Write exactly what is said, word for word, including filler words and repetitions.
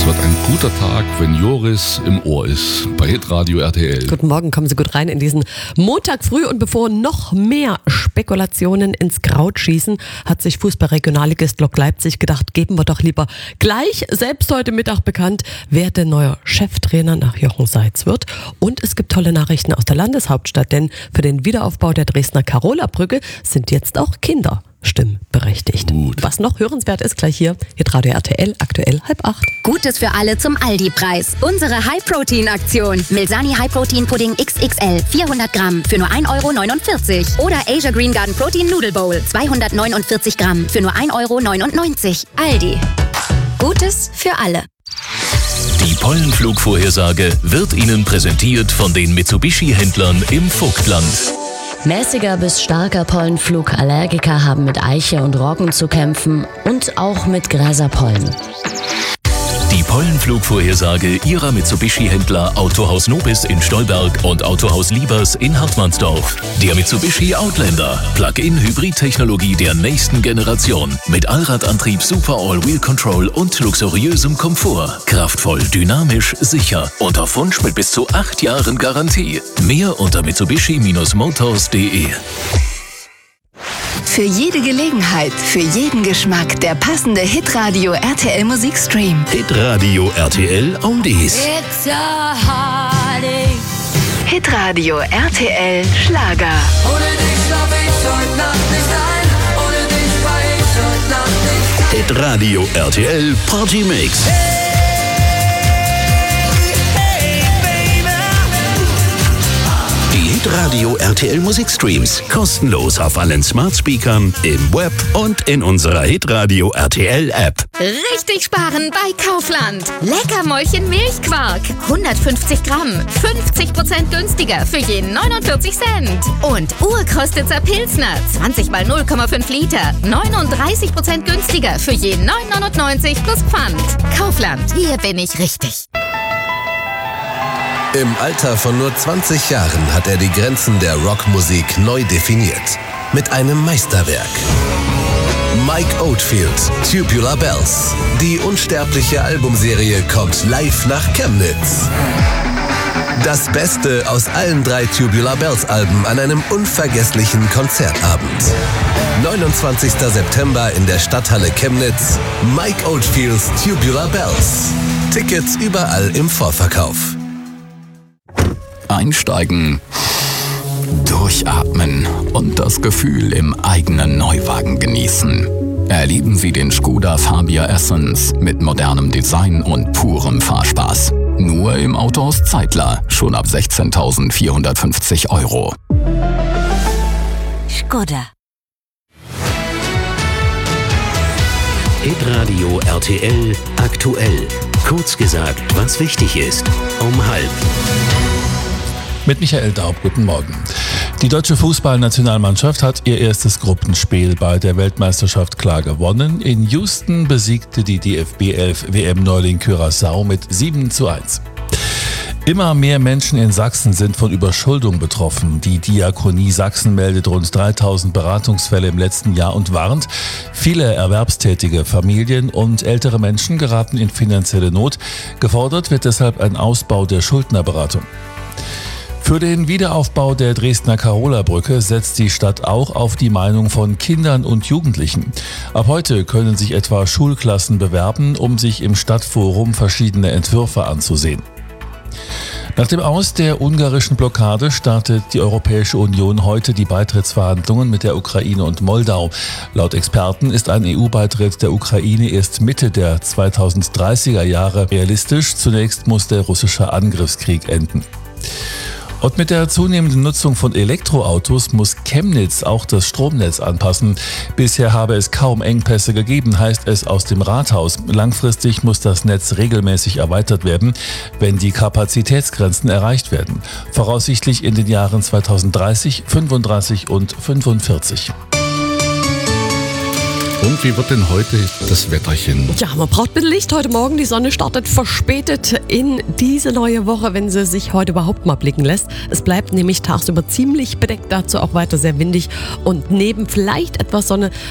Es wird ein guter Tag, wenn Joris im Ohr ist, bei Hitradio R T L. Guten Morgen, kommen Sie gut rein in diesen Montag früh. Und bevor noch mehr Spekulationen ins Kraut schießen, hat sich Fußball-Regionalligist Lok Leipzig gedacht, geben wir doch lieber gleich selbst heute Mittag bekannt, wer der neue Cheftrainer nach Jochen Seitz wird. Und es gibt tolle Nachrichten aus der Landeshauptstadt, denn für den Wiederaufbau der Dresdner Karola-Brücke sind jetzt auch Kinder stimmberechtigt. Gut. Was noch hörenswert ist, gleich hier, Hitradio R T L, aktuell halb acht. Gutes für alle zum Aldi-Preis. Unsere High-Protein-Aktion. Milsani High-Protein-Pudding X X L, vierhundert Gramm für nur ein Euro neunundvierzig. Oder Asia Green Garden Protein Noodle Bowl, zweihundertneunundvierzig Gramm für nur ein Euro neunundneunzig. Aldi. Gutes für alle. Die Pollenflugvorhersage wird Ihnen präsentiert von den Mitsubishi-Händlern im Vogtland. Mäßiger bis starker Pollenflug. Allergiker haben mit Eiche und Roggen zu kämpfen und auch mit Gräserpollen. Die Pollenflugvorhersage Ihrer Mitsubishi-Händler Autohaus Nobis in Stolberg und Autohaus Liebers in Hartmannsdorf. Der Mitsubishi Outlander. Plug-in-Hybrid-Technologie der nächsten Generation. Mit Allradantrieb, Super All-Wheel Control und luxuriösem Komfort. Kraftvoll, dynamisch, sicher. Und auf Wunsch mit bis zu acht Jahren Garantie. Mehr unter mitsubishi Bindestrich motors punkt de. Für jede Gelegenheit, für jeden Geschmack der passende Hitradio R T L Musikstream. Hitradio R T L Oldies. It's a heartache. Hitradio R T L Schlager. Ohne dich schlaf ich heute Nacht nicht ein. Ohne dich war ich heute Nacht nicht. Hitradio R T L Party Mix. Die Hitradio R T L Musikstreams kostenlos auf allen Smart Speakern, im Web und in unserer Hitradio R T L App. Richtig sparen bei Kaufland. Leckermäulchen Milchquark. hundertfünfzig Gramm. fünfzig Prozent günstiger für jeden neunundvierzig Cent. Und Urkrostitzer Pilsner. zwanzig mal null Komma fünf Liter. neununddreißig Prozent günstiger für jeden neun neunundneunzig plus Pfand. Kaufland. Hier bin ich richtig. Im Alter von nur zwanzig Jahren hat er die Grenzen der Rockmusik neu definiert. Mit einem Meisterwerk. Mike Oldfield, Tubular Bells. Die unsterbliche Albumserie kommt live nach Chemnitz. Das Beste aus allen drei Tubular Bells Alben an einem unvergesslichen Konzertabend. neunundzwanzigster September in der Stadthalle Chemnitz. Mike Oldfields Tubular Bells. Tickets überall im Vorverkauf. Einsteigen, durchatmen und das Gefühl im eigenen Neuwagen genießen. Erleben Sie den Skoda Fabia Essence mit modernem Design und purem Fahrspaß. Nur im Autohaus Zeitler, schon ab sechzehntausendvierhundertfünfzig Euro. Skoda. Hitradio R T L aktuell. Kurz gesagt, was wichtig ist. Um halb. Mit Michael Daub, guten Morgen. Die deutsche Fußballnationalmannschaft hat ihr erstes Gruppenspiel bei der Weltmeisterschaft klar gewonnen. In Houston besiegte die D F B elf W M-Neuling Curaçao mit sieben zu eins. Immer mehr Menschen in Sachsen sind von Überschuldung betroffen. Die Diakonie Sachsen meldet rund dreitausend Beratungsfälle im letzten Jahr und warnt, viele erwerbstätige Familien und ältere Menschen geraten in finanzielle Not. Gefordert wird deshalb ein Ausbau der Schuldnerberatung. Für den Wiederaufbau der Dresdner Karola-Brücke setzt die Stadt auch auf die Meinung von Kindern und Jugendlichen. Ab heute können sich etwa Schulklassen bewerben, um sich im Stadtforum verschiedene Entwürfe anzusehen. Nach dem Aus der ungarischen Blockade startet die Europäische Union heute die Beitrittsverhandlungen mit der Ukraine und Moldau. Laut Experten ist ein E U-Beitritt der Ukraine erst Mitte der zweitausenddreißiger Jahre realistisch. Zunächst muss der russische Angriffskrieg enden. Und mit der zunehmenden Nutzung von Elektroautos muss Chemnitz auch das Stromnetz anpassen. Bisher habe es kaum Engpässe gegeben, heißt es aus dem Rathaus. Langfristig muss das Netz regelmäßig erweitert werden, wenn die Kapazitätsgrenzen erreicht werden. Voraussichtlich in den Jahren zweitausenddreißig, fünfunddreißig und fünfundvierzig. Und wie wird denn heute das Wetterchen? Ja, man braucht ein bisschen Licht heute Morgen. Die Sonne startet verspätet in diese neue Woche, wenn sie sich heute überhaupt mal blicken lässt. Es bleibt nämlich tagsüber ziemlich bedeckt, dazu auch weiter sehr windig und neben vielleicht etwas Sonne